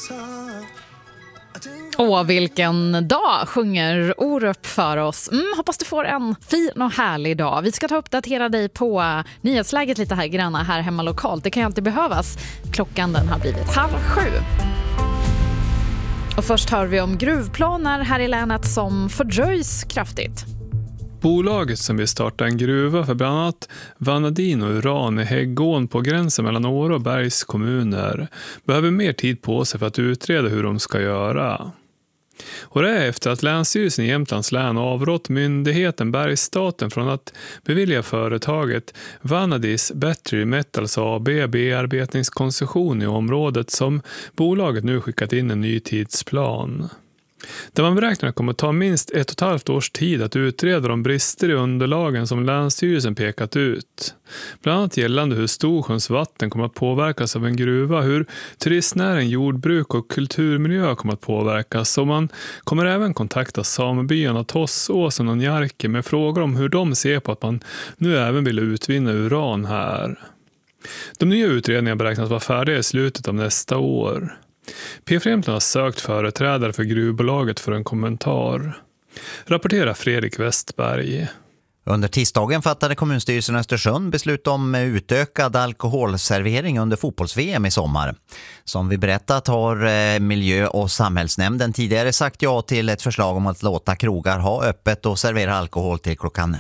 Åh, vilken dag sjunger Orup för oss. Hoppas du får en fin och härlig dag. Vi ska ta uppdatera dig på nyhetsläget lite här granna här hemma lokalt. Det kan ju alltid behövas. Klockan den har blivit 6:30. Och först hör vi om gruvplaner här i länet som fördröjs kraftigt. Bolaget som vill starta en gruva för bland annat vanadin och uran i Häggån på gränsen mellan Åre och Bergs kommuner behöver mer tid på sig för att utreda hur de ska göra. Och det är efter att Länsstyrelsen i Jämtlands län avrått myndigheten Bergsstaten från att bevilja företaget Vanadis Battery Metals AB bearbetningskoncession i området som bolaget nu skickat in en ny tidsplan. Där man beräknar kommer att ta minst 1,5 års tid att utreda de brister i underlagen som Länsstyrelsen pekat ut. Bland annat gällande hur Storsjöns vatten kommer att påverkas av en gruva, hur turistnäring, jordbruk och kulturmiljö kommer att påverkas, och man kommer även kontakta samebyarna Tossåsen och Njarke med frågor om hur de ser på att man nu även vill utvinna uran här. De nya utredningarna beräknas vara färdiga i slutet av nästa år. P4 Jämtland har sökt företrädare för gruvbolaget för en kommentar. Rapporterar Fredrik Westberg. Under tisdagen fattade kommunstyrelsen Östersund beslut om utökad alkoholservering under fotbolls-VM i sommar. Som vi berättat har miljö- och samhällsnämnden tidigare sagt ja till ett förslag om att låta krogar ha öppet och servera alkohol till klockan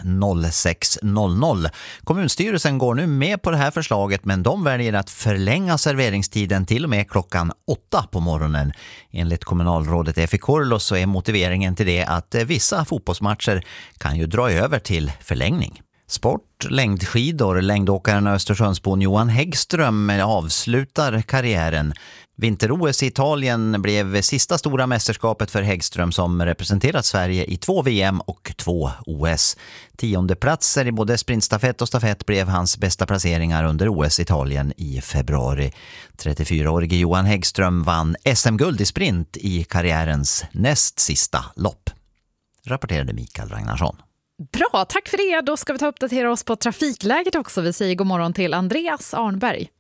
06.00. Kommunstyrelsen går nu med på det här förslaget, men de väljer att förlänga serveringstiden till och med klockan 8 på morgonen. Enligt kommunalrådet Effi Korlos så är motiveringen till det att vissa fotbollsmatcher kan ju dra över till förlängning. Sport, längdskidor, längdåkaren Östersundsbon Johan Häggström avslutar karriären. Vinter-OS i Italien blev sista stora mästerskapet för Häggström som representerat Sverige i 2 VM och 2 OS. 10:e platser i både sprintstafett och stafett blev hans bästa placeringar under OS Italien i februari. 34-årige Johan Häggström vann SM-guld i sprint i karriärens näst sista lopp. Rapporterade Mikael Ragnarsson. Bra, tack för det. Då ska vi ta uppdatera oss på trafikläget också. Vi säger god morgon till Andreas Arnberg.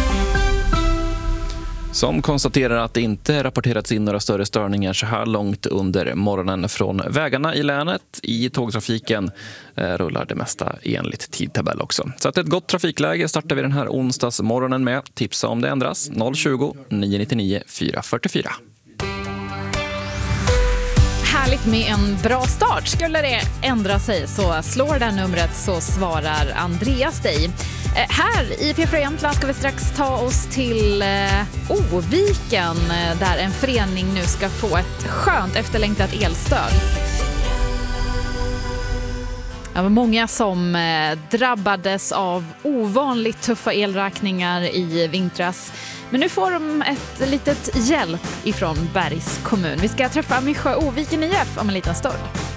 Som konstaterar att det inte rapporterats in några större störningar så här långt under morgonen från vägarna i länet. I tågtrafiken rullar det mesta enligt tidtabell också. Så att ett gott trafikläge startar vi den här onsdagsmorgonen med. Tipsa om det ändras 020 999 444. Härligt med en bra start. Skulle det ändra sig så slår det numret så svarar Andreas dig. Här i P4 Jämtland ska vi strax ta oss till Oviken där en förening nu ska få ett skönt efterlängtat elstöd. Det var många som drabbades av ovanligt tuffa elräkningar i vintras. Men nu får de ett litet hjälp ifrån Bergs kommun. Vi ska träffa Mysjö Oviken IF om en liten stund.